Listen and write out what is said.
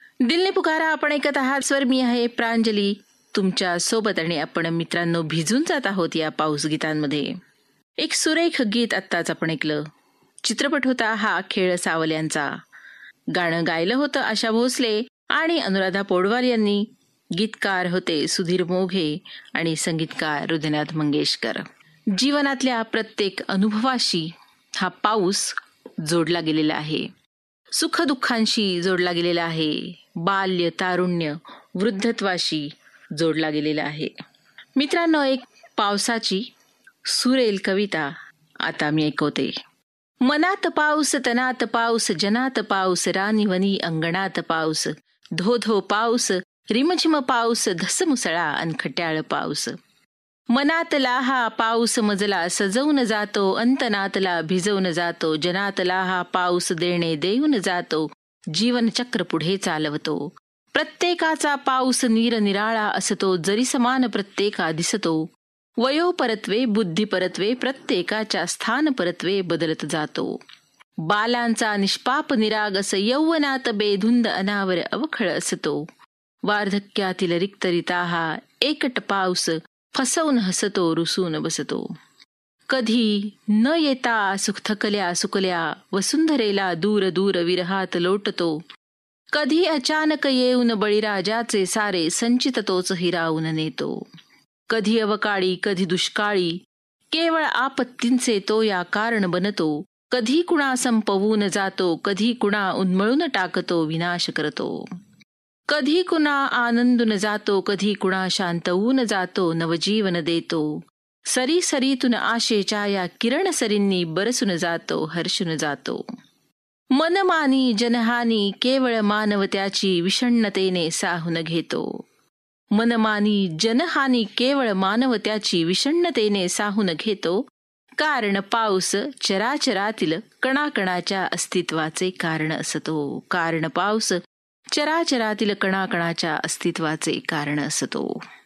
दिलने पुकारा आपण ऐकत आहात. स्वर मी आहे प्रांजली तुमच्या सोबत आणि आपण मित्रांनो भिजून जात आहोत या पाऊस गीतांमध्ये. एक सुरेख गीत आत्ताच आपण ऐकलं. चित्रपट होता हा खेळ सावल्यांचा. गाणं गायलं होतं आशा भोसले आणि अनुराधा पौडवाल यांनी. गीतकार होते सुधीर मोघे आणि संगीतकार हृदयनाथ मंगेशकर. जीवनातल्या प्रत्येक अनुभवाशी हा पाऊस जोडला गेलेला आहे. सुखदुःखांशी जोडला गेलेला आहे. बाल्य, तारुण्य, वृद्धत्वाशी जोडला गेलेला आहे. मित्रांनो, एक पावसाची सुरेल कविता आता मी ऐकवते. मनात पाऊस, तनात पाऊस, जनात पाऊस, रानीवनी अंगणात पाऊस, धो धो पाऊस, रिमझिम पाऊस, धसमुसळा अन खट्याळ पाऊस. मनातला हा पाऊस मजला सजवून जातो, अंतनातला भिजवून जातो, जनातला हा पाऊस देणे देऊन जातो, जीवनचक्र पुढे चालवतो. प्रत्येकाचा पाऊस निरनिराळा असतो, जरी समान प्रत्येका दिसतो. वयोपरत्वे, बुद्धिपरत्वे, प्रत्येकाच्या स्थान परत्वे बदलत जातो. बालांचा निष्पाप निरागस यौवनात बेधुंद अनावर अवखळ असतो. वार्धक्यातील रिक्तरिता हा एकट पाऊस फसवून हसतो, रुसून बसतो. कधी न येता सुखथकल्या सुकल्या वसुंधरेला दूर दूर विरहात लोटतो. कधी अचानक येऊन बळीराजाचे सारे संचित तोच हिरावून नेतो. कधी अवकाळी, कधी दुष्काळी, केवळ आपत्तींचे तो या कारण बनतो. कधी कुणा संपवून जातो, कधी कुणा उन्मळून टाकतो, विनाश करतो. कधी कुणा आनंदून जातो, कधी कुणा शांतवून जातो, नवजीवन देतो. सरी सरीतून आशेच्या या किरण सरींनी बरसून जातो, हर्षून जातो. मनमानी जनहानी केवळ मानवत्याची विषण्णतेने साहून घेतो. मनमानी जनहानी केवळ मानवत्याची विषण्णतेने साहून घेतो. कारण पाऊस चराचरातील कणाकणाच्या अस्तित्वाचे कारण असतो. कारण पाऊस चराचरातील कणाकणाच्या अस्तित्वाचे कारण असतो.